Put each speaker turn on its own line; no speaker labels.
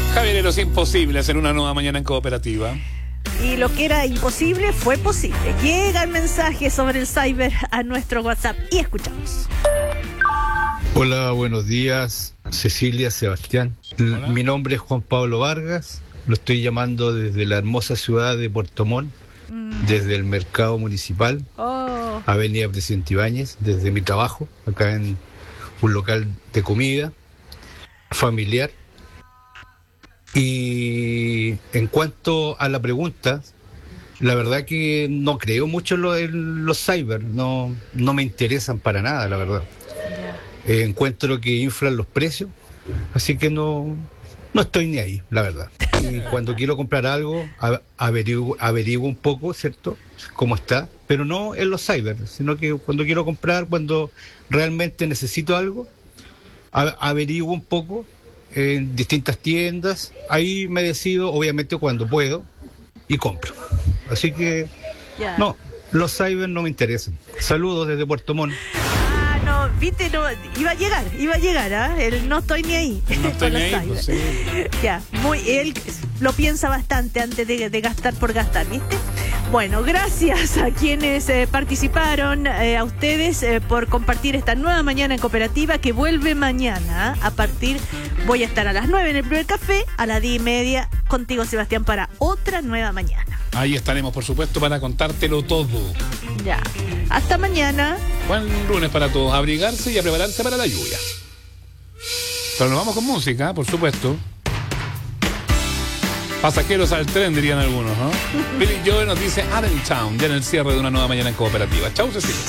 Javier, era imposible hacer una nueva mañana en cooperativa.
Y lo que era imposible fue posible. Llega el mensaje sobre el cyber a nuestro WhatsApp y escuchamos.
Hola, buenos días, Cecilia, Sebastián.
Hola.
Mi nombre es Juan Pablo Vargas. Lo estoy llamando desde la hermosa ciudad de Puerto Montt, desde el mercado municipal,
Oh,
Avenida Presidente Ibáñez, desde mi trabajo, acá en un local de comida familiar. Y en cuanto a la pregunta, la verdad que no creo mucho en los cyber, no me interesan para nada, la verdad. Encuentro que inflan los precios, así que no estoy ni ahí, la verdad. Y cuando quiero comprar algo, averiguo un poco, ¿cierto?, cómo está, pero no en los cyber, sino que cuando quiero comprar, cuando realmente necesito algo, averiguo un poco en distintas tiendas, ahí me decido, obviamente cuando puedo, y compro. Así que,
ya.
no, los cyber no me interesan. Saludos desde Puerto Montt.
No, viste, no, iba a llegar, ¿ah? El no estoy ni ahí.
No estoy
con
ni
los
ahí, pues,
cyber.
sí.
Ya, él lo piensa bastante antes de gastar por gastar, ¿viste? Bueno, gracias a quienes participaron, a ustedes por compartir esta nueva mañana en cooperativa que vuelve mañana. Voy a estar a las 9 en el primer café, a las 10:30 contigo, Sebastián, para otra nueva mañana.
Ahí estaremos, por supuesto, para contártelo todo.
Ya, hasta mañana.
Buen lunes para todos. Abrigarse y a prepararse para la lluvia. Pero nos vamos con música, por supuesto. Pasajeros al tren, dirían algunos, ¿no? Billy Joel nos dice Allentown, ya en el cierre de una nueva mañana en cooperativa. Chau, Cecilia.